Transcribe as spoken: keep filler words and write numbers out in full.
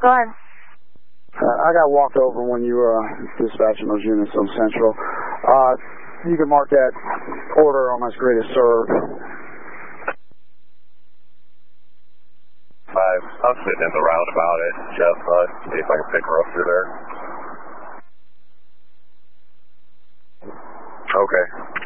Go ahead. Uh, I got walked over when you were uh, dispatching those units on Central. Uh, you can mark that order on my screen as served. Five. I'm sitting in the roundabout at Chestnut. See if I can pick her up through there. Okay.